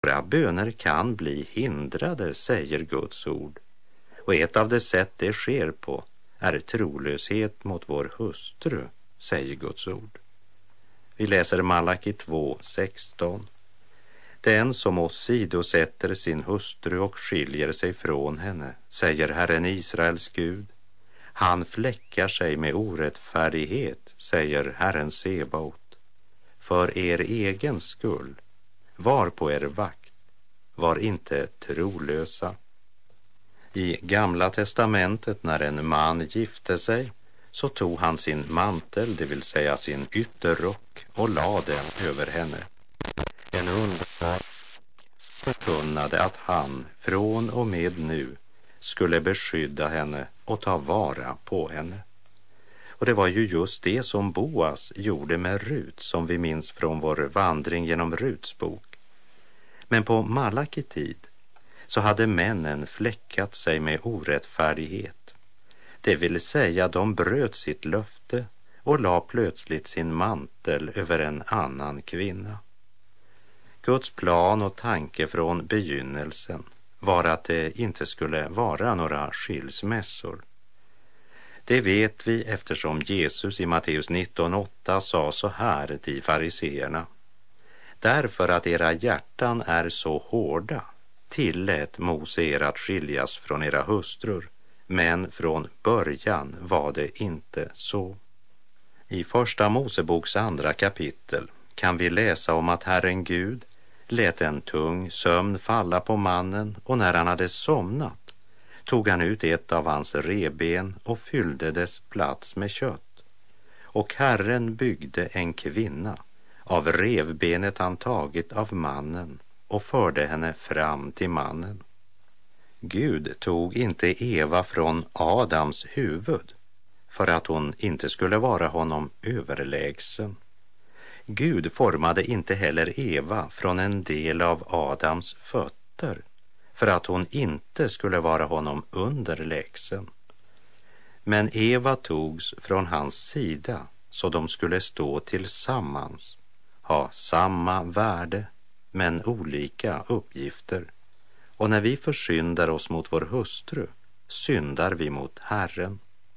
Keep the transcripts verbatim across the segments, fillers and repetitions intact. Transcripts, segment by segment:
Våra böner kan bli hindrade, säger Guds ord. Och ett av de sätt det sker på är trolöshet mot vår hustru, säger Guds ord. Vi läser Malaki två sexton. Den som åsidosätter sin hustru och skiljer sig från henne, säger Herren Israels Gud, han fläckar sig med orättfärdighet, säger Herren Sebaot. För er egen skull, var på er vakt, var inte trolösa. I Gamla testamentet, när en man gifte sig, så tog han sin mantel, det vill säga sin ytterrock, och lade den över henne. En underbar förkunnade att han från och med nu skulle beskydda henne och ta vara på henne. Och det var ju just det som Boas gjorde med Rut, som vi minns från vår vandring genom Ruts bok. Men på Malaki tid så hade männen fläckat sig med orättfärdighet. Det vill säga, de bröt sitt löfte och la plötsligt sin mantel över en annan kvinna. Guds plan och tanke från begynnelsen var att det inte skulle vara några skilsmässor. Det vet vi eftersom Jesus i Matteus nitton åtta sa så här till fariseerna: därför att era hjärtan är så hårda tillät Mose er att skiljas från era hustrur, men från början var det inte så. I första Moseboks andra kapitel kan vi läsa om att Herren Gud lät en tung sömn falla på mannen, och när han hade somnat tog han ut ett av hans reben och fyllde dess plats med kött. Och Herren byggde en kvinna av revbenet han tagit av mannen och förde henne fram till mannen. Gud tog inte Eva från Adams huvud för att hon inte skulle vara honom överlägsen. Gud formade inte heller Eva från en del av Adams fötter för att hon inte skulle vara honom underlägsen. Men Eva togs från hans sida så de skulle stå tillsammans, ha samma värde men olika uppgifter. Och när vi försyndar oss mot vår hustru syndar vi mot Herren.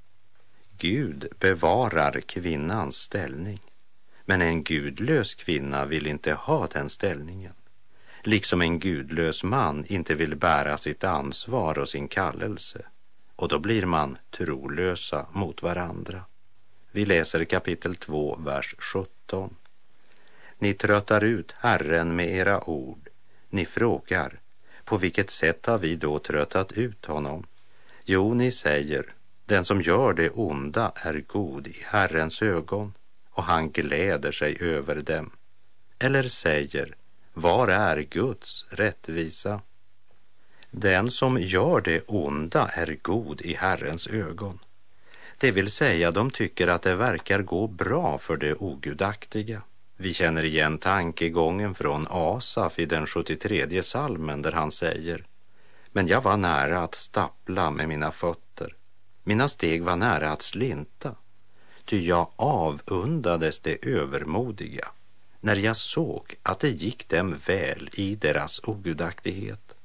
Gud bevarar kvinnans ställning, men en gudlös kvinna vill inte ha den ställningen. Liksom en gudlös man inte vill bära sitt ansvar och sin kallelse. Och då blir man trolösa mot varandra. Vi läser kapitel två, vers sjutton. Ni tröttar ut Herren med era ord. Ni frågar, på vilket sätt har vi då tröttat ut honom? Jo, ni säger, den som gör det onda är god i Herrens ögon, och han gläder sig över dem. Eller säger, var är Guds rättvisa? Den som gör det onda är god i Herrens ögon. Det vill säga, de tycker att det verkar gå bra för det ogudaktiga. Vi känner igen tankegången från Asaf i den sjuttiotredje salmen där han säger: men jag var nära att stappla med mina fötter. Mina steg var nära att slinta. Ty jag avundades det övermodiga när jag såg att det gick dem väl i deras ogudaktighet.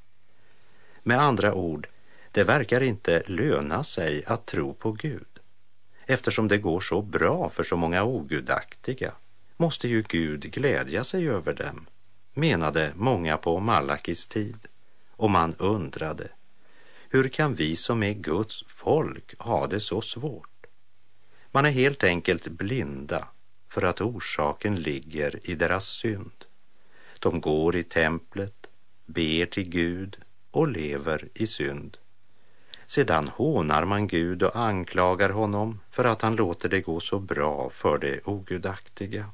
Med andra ord, det verkar inte löna sig att tro på Gud. Eftersom det går så bra för så många ogudaktiga måste ju Gud glädja sig över dem, menade många på Malakis tid. Och man undrade, hur kan vi som är Guds folk ha det så svårt? Man är helt enkelt blinda för att orsaken ligger i deras synd. De går i templet, ber till Gud och lever i synd. Sedan hånar man Gud och anklagar honom för att han låter det gå så bra för det ogudaktiga.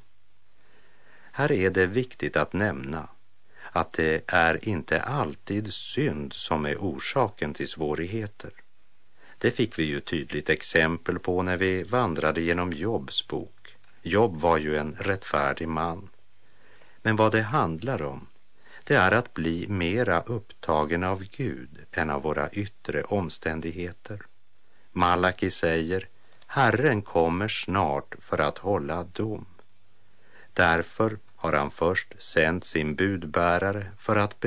Här är det viktigt att nämna att det är inte alltid synd som är orsaken till svårigheter. Det fick vi ju tydligt exempel på när vi vandrade genom Jobs bok. Job var ju en rättfärdig man. Men vad det handlar om, det är att bli mera upptagen av Gud än av våra yttre omständigheter. Malaki säger, Herren kommer snart för att hålla dom. Därför har har han först sänt sin budbärare för att